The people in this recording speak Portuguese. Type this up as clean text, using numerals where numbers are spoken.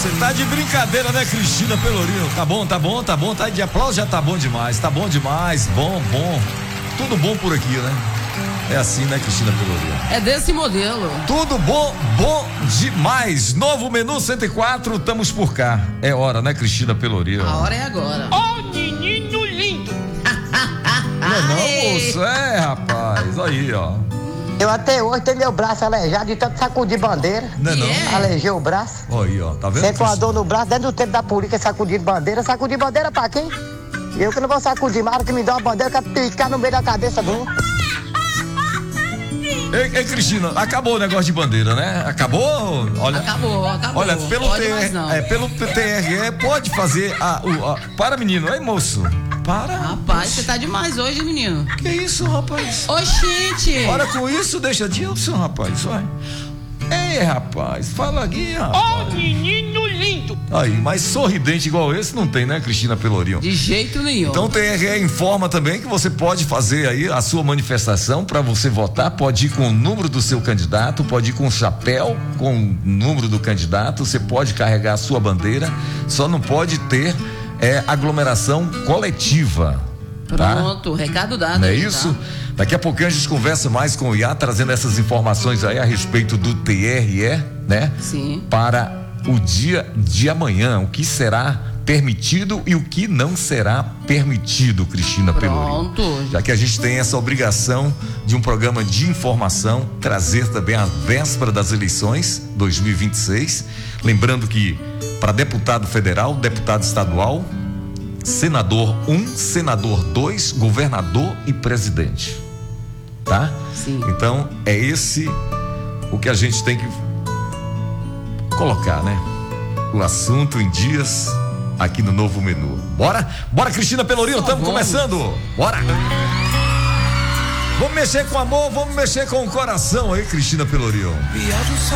Você tá de brincadeira, né, Cristina Pelourinho? Tá bom, tá de aplauso, já tá bom demais, bom. Tudo bom por aqui, né? É assim, né, Cristina Pelourinho? É desse modelo. Tudo bom demais. Novo Menu 104, estamos por cá. É hora, né, Cristina Pelourinho? A hora é agora. Ó, menino lindo! Não, moço, rapaz, aí, ó. Eu até hoje tenho meu braço aleijado de tanto sacudir bandeira. Não é não? Alejei o braço. Aí, ó, tá vendo? Você com a dor no braço, desde o tempo da polícia sacudir bandeira pra quem? Eu que não vou sacudir mais, que me dá uma bandeira que picar no meio da cabeça do. Ei, Cristina, acabou o negócio de bandeira, né? Acabou? Olha, Acabou. Olha, pelo TRE pode fazer para, menino, aí, moço. Para. Rapaz, você tá demais hoje, menino. Que isso, rapaz? Oxente. Para com isso, deixa disso, rapaz, vai. Ei, rapaz, fala aqui, rapaz. Ó, menino lindo! Aí, mas sorridente igual esse não tem, né, Cristina Pelourinho? De jeito nenhum. Então o TRE informa também que você pode fazer aí a sua manifestação para você votar, pode ir com o número do seu candidato, pode ir com o chapéu, com o número do candidato, você pode carregar a sua bandeira, só não pode ter aglomeração coletiva. Pronto, tá? recado dado. Não é aí, isso? Tá? Daqui a pouquinho a gente conversa mais com o Iá, trazendo essas informações aí a respeito do TRE, né? Sim. Para o dia de amanhã, o que será permitido e o que não será permitido, Cristina Pelourinho. Pronto. Já que a gente tem essa obrigação de um programa de informação, trazer também a véspera das eleições 2026. Lembrando que para deputado federal, deputado estadual, senador 1, senador 2, governador e presidente. Tá? Sim. Então, é esse o que a gente tem que colocar, né? O assunto em dias aqui no Novo Menu. Bora, Cristina Pelourinho, estamos começando. Bora! Vamos mexer com amor, vamos mexer com o coração aí, Cristina Pelourinho.